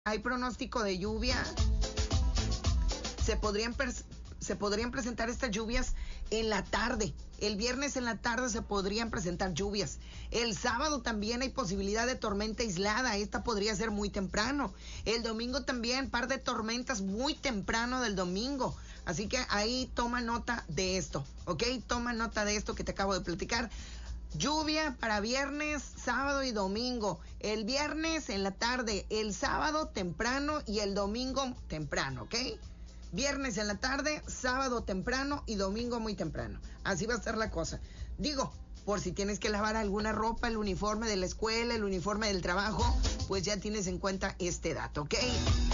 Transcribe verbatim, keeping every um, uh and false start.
Hay pronóstico de lluvia. Se podrían, se podrían presentar estas lluvias en la tarde. El viernes en la tarde se podrían presentar lluvias. El sábado también hay posibilidad de tormenta aislada. Esta podría ser muy temprano. El domingo también, par de tormentas muy temprano del domingo. Así que ahí toma nota de esto, ¿ok? Toma nota de esto que te acabo de platicar. Lluvia para viernes, sábado y domingo. El viernes en la tarde, el sábado temprano y el domingo temprano, ¿ok? Viernes en la tarde, sábado temprano y domingo muy temprano. Así va a estar la cosa. Digo, por si tienes que lavar alguna ropa, el uniforme de la escuela, el uniforme del trabajo, pues ya tienes en cuenta este dato, ¿ok?